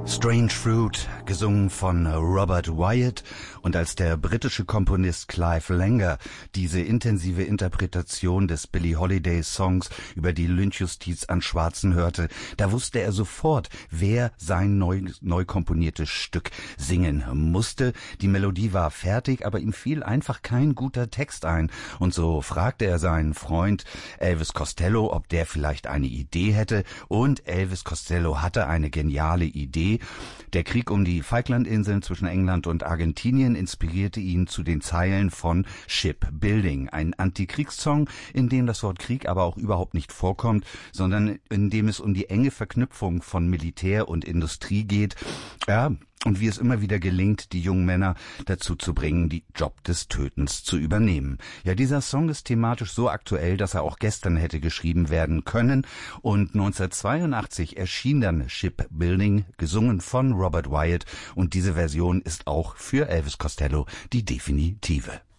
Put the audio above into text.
Strange Fruit, gesungen von Robert Wyatt, und als der britische Komponist Clive Langer diese intensive Interpretation des Billie Holiday Songs über die Lynchjustiz an Schwarzen hörte, da wusste er sofort, wer sein neu komponiertes Stück singen musste. Die Melodie war fertig, aber ihm fiel einfach kein guter Text ein, und so fragte er seinen Freund Elvis Costello, ob der vielleicht eine Idee hätte, und Elvis Costello hatte eine geniale Idee. Der Krieg um die Falklandinseln zwischen England und Argentinien inspirierte ihn zu den Zeilen von Shipbuilding, ein Antikriegssong, in dem das Wort Krieg aber auch überhaupt nicht vorkommt, sondern in dem es um die enge Verknüpfung von Militär und Industrie geht. Ja, und wie es immer wieder gelingt, die jungen Männer dazu zu bringen, die Job des Tötens zu übernehmen. Ja, dieser Song ist thematisch so aktuell, dass er auch gestern hätte geschrieben werden können. Und 1982 erschien dann Shipbuilding, gesungen von Robert Wyatt. Und diese Version ist auch für Elvis Costello die definitive.